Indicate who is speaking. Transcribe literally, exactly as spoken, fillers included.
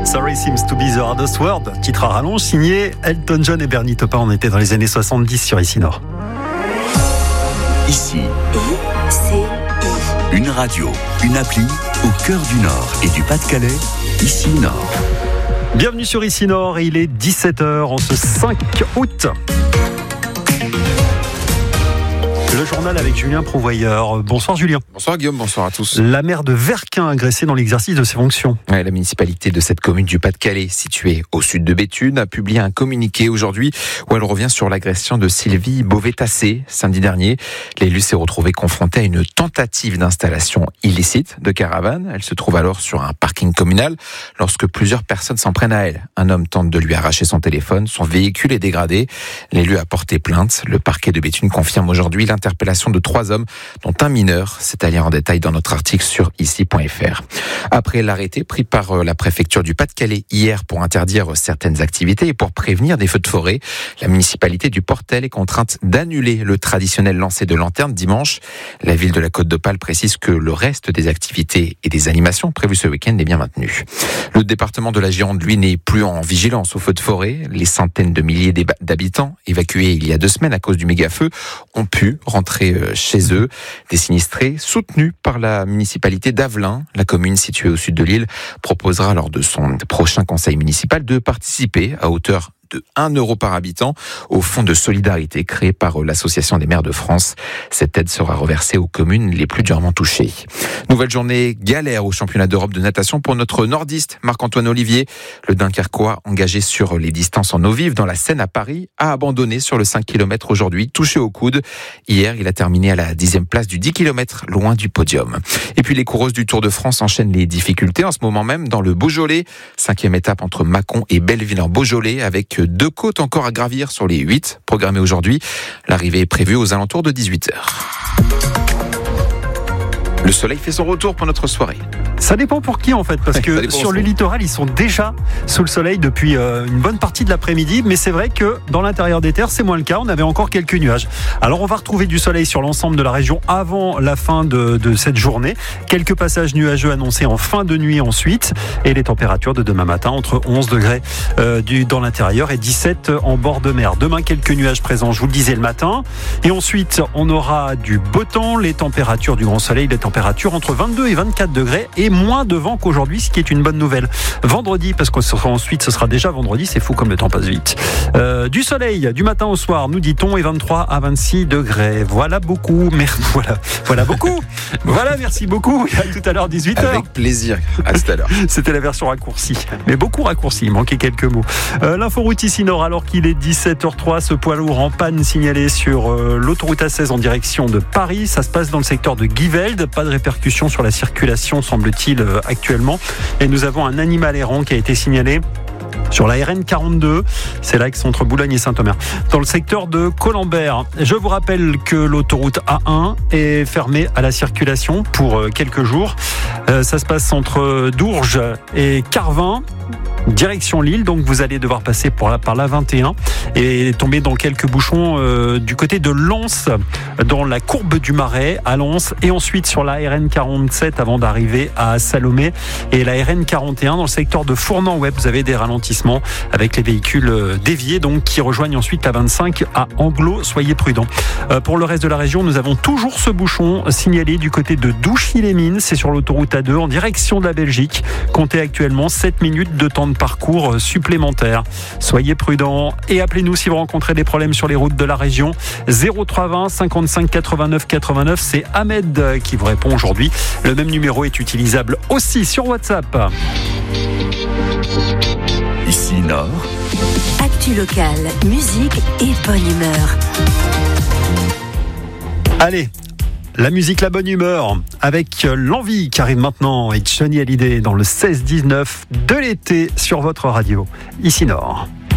Speaker 1: Sorry seems to be the hardest word, titre à rallonge signé Elton John et Bernie Taupin. On était dans les années soixante-dix sur Ici Nord.
Speaker 2: Ici,
Speaker 3: I C I.
Speaker 2: une radio, une appli au cœur du Nord et du Pas-de-Calais, Ici Nord.
Speaker 1: Bienvenue sur Ici Nord, il est dix-sept heures en ce cinq août. Le journal avec Julien Prouvoyeur. Bonsoir Julien.
Speaker 4: Bonsoir Guillaume, bonsoir à tous.
Speaker 1: La maire de Verquin agressée dans l'exercice de ses fonctions.
Speaker 4: Ouais, la municipalité de cette commune du Pas-de-Calais, située au sud de Béthune, a publié un communiqué aujourd'hui où elle revient sur l'agression de Sylvie Beauvais-Tassé samedi dernier. L'élu s'est retrouvé confronté à une tentative d'installation illicite de caravane. Elle se trouve alors sur un parking communal lorsque plusieurs personnes s'en prennent à elle. Un homme tente de lui arracher son téléphone, son véhicule est dégradé. L'élu a porté plainte. Le parquet de Béthune confirme aujourd'hui l'interpellation de trois hommes, dont un mineur. C'est à lire en détail dans notre article sur ici point f r. Après l'arrêté pris par la préfecture du Pas-de-Calais hier pour interdire certaines activités et pour prévenir des feux de forêt, la municipalité du Portel est contrainte d'annuler le traditionnel lancer de lanterne dimanche. La ville de la Côte d'Opale précise que le reste des activités et des animations prévues ce week-end est bien maintenu. Le département de la Gironde, lui, n'est plus en vigilance aux feux de forêt. Les centaines de milliers d'habitants évacués il y a deux semaines à cause du méga-feu ont pu rentrer chez eux. Des sinistrés soutenus par la municipalité d'Avelin, la commune située au sud de l'île, proposera lors de son prochain conseil municipal de participer à hauteur de un euro par habitant au fonds de solidarité créé par l'Association des maires de France. Cette aide sera reversée aux communes les plus durement touchées. Nouvelle journée galère au championnat d'Europe de natation pour notre nordiste Marc-Antoine Olivier. Le Dunkerquois, engagé sur les distances en eau vive dans la Seine à Paris, a abandonné sur le cinq kilomètres aujourd'hui, touché au coude. Hier, il a terminé à la dixième place du dix kilomètres, loin du podium. Et puis les coureuses du Tour de France enchaînent les difficultés en ce moment même dans le Beaujolais. Cinquième étape entre Mâcon et Belleville en Beaujolais avec deux côtes encore à gravir sur les huit programmées aujourd'hui. L'arrivée est prévue aux alentours de dix-huit heures. Le soleil fait son retour pour notre soirée.
Speaker 1: Ça dépend pour qui en fait, parce que
Speaker 4: ouais,
Speaker 1: sur le littoral ils sont déjà sous le soleil depuis euh, une bonne partie de l'après-midi, mais c'est vrai que dans l'intérieur des terres c'est moins le cas, on avait encore quelques nuages. Alors on va retrouver du soleil sur l'ensemble de la région avant la fin de, de cette journée, quelques passages nuageux annoncés en fin de nuit ensuite, et les températures de demain matin entre onze degrés euh, du, dans l'intérieur et dix-sept en bord de mer. Demain quelques nuages présents, je vous le disais le matin, et ensuite on aura du beau temps, les températures du grand soleil, les températures entre vingt-deux et vingt-quatre degrés, et moins de vent qu'aujourd'hui, ce qui est une bonne nouvelle. Vendredi, parce qu'ensuite ce sera déjà vendredi, c'est fou comme le temps passe vite. Euh, du soleil, du matin au soir, nous dit-on, et vingt-trois à vingt-six degrés. Voilà beaucoup, merci. Voilà, voilà beaucoup. Voilà, merci beaucoup. À tout à l'heure, dix-huit heures.
Speaker 4: Avec plaisir. À tout à l'heure.
Speaker 1: C'était la version raccourcie, mais beaucoup raccourcie. Il manquait quelques mots. Euh, L'inforoute ici Nord, alors qu'il est dix-sept heures zéro trois, ce poids lourd en panne signalé sur euh, l'autoroute A seize en direction de Paris. Ça se passe dans le secteur de Givelde. Pas de répercussions sur la circulation, semble-t-il, euh, actuellement. Et nous avons un animal errant qui a été signalé sur la R N quarante-deux, c'est l'axe entre Boulogne et Saint-Omer, dans le secteur de Colembert. Je vous rappelle que l'autoroute A un est fermée à la circulation pour quelques jours. Euh, ça se passe entre Dourges et Carvin, direction Lille, donc vous allez devoir passer par la, par la vingt et un et tomber dans quelques bouchons euh, du côté de Lens, dans la courbe du Marais à Lens, et ensuite sur la R N quarante-sept avant d'arriver à Salomé, et la R N quarante et un dans le secteur de Fournan-Web. Vous avez des ralentissements avec les véhicules déviés donc qui rejoignent ensuite la vingt-cinq à Anglo. Soyez prudents. Euh, pour le reste de la région, nous avons toujours ce bouchon signalé du côté de Douchy-les-Mines, c'est sur l'autoroute A deux en direction de la Belgique. Comptez actuellement sept minutes de temps de parcours supplémentaire. Soyez prudents et appelez-nous si vous rencontrez des problèmes sur les routes de la région. zéro trois vingt cinquante-cinq quatre-vingt-neuf quatre-vingt-neuf, c'est Ahmed qui vous répond aujourd'hui. Le même numéro est utilisable aussi sur WhatsApp.
Speaker 2: Ici Nord.
Speaker 3: Actu locale, musique et bonne humeur.
Speaker 1: Allez, la musique, la bonne humeur, avec l'envie qui arrive maintenant et Johnny Hallyday dans le seize dix-neuf de l'été sur votre radio, Ici Nord.